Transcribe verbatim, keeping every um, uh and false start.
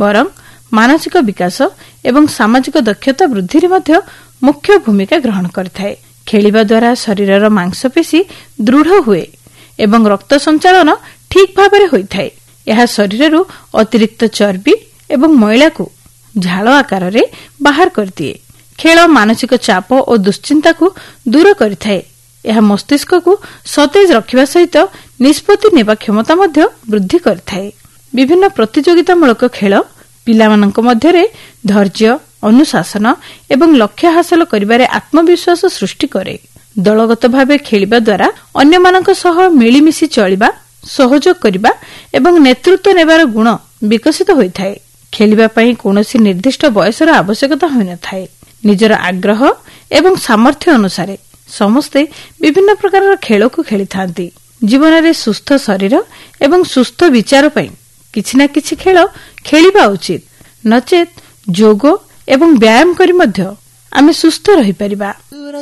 ବରଂ ମାନସିକ ବିକାଶ ଏବଂ ସାମାଜିକ ଦକ୍ଷତା ବୃଦ୍ଧିରେ ମଧ୍ୟ ମୁଖ୍ୟ ଭୂମିକା ଗ୍ରହଣ କରିଥାଏ। ଖେଳିବା ଦ୍ୱାରା ଶରୀରର ମାଂସପେଶୀ ଦୃଢ଼ ହୁଏ ଏବଂ ରକ୍ତ ସଞ୍ଚାଳନ ଠିକ୍ ଭାବରେ ହୋଇଥାଏ। ଏହା ଶରୀରରୁ ଅତିରିକ୍ତ ଚର୍ବି ଏବଂ ମଇଳାକୁ ଝାଳ ଆକାରରେ ବାହାର କରିଦିଏ। ଖେଳ ମାନସିକ ଚାପ ଓ ଦୁଶ୍ଚିନ୍ତାକୁ ଦୂର କରିଥାଏ। ଏହା ମସ୍ତିଷ୍କକୁ ସତେଜ ରଖିବା ସହିତ ନିଷ୍ପତ୍ତି ନେବା କ୍ଷମତା ମଧ୍ୟ ବୃଦ୍ଧି କରିଥାଏ। ବିଭିନ୍ନ ପ୍ରତିଯୋଗିତାମୂଳକ ଖେଳ ପିଲାମାନଙ୍କ ମଧ୍ୟରେ ଧୈର୍ଯ୍ୟ, ଅନୁଶାସନ ଏବଂ ଲକ୍ଷ୍ୟ ହାସଲ କରିବାରେ ଆତ୍ମବିଶ୍ୱାସ ସୃଷ୍ଟି କରେ। ଦଳଗତ ଭାବେ ଖେଳିବା ଦ୍ୱାରା ଅନ୍ୟମାନଙ୍କ ସହ ମିଳିମିଶି ଚଳିବା, ସହଯୋଗ କରିବା ଏବଂ ନେତୃତ୍ୱ ନେବାର ଗୁଣ ବିକଶିତ ହୋଇଥାଏ। ଖେଳିବା ପାଇଁ କୌଣସି ନିର୍ଦ୍ଦିଷ୍ଟ ବୟସର ଆବଶ୍ୟକତା ହୋଇନଥାଏ। ନିଜର ଆଗ୍ରହ ଏବଂ ସାମର୍ଥ୍ୟ ଅନୁସାରେ ସମସ୍ତେ ବିଭିନ୍ନ ପ୍ରକାରର ଖେଳକୁ ଖେଳିଥାନ୍ତି। ଜୀବନରେ ସୁସ୍ଥ ଶରୀର ଏବଂ ସୁସ୍ଥ ବିଚାର ପାଇଁ କିଛି ନା କିଛି ଖେଳ ଖେଳିବା ଉଚିତ। ନଚେତ୍ ଯୋଗ ଏବଂ ବ୍ୟାୟାମ କରି ମଧ୍ୟ ଆମେ ସୁସ୍ଥ ରହିପାରିବା।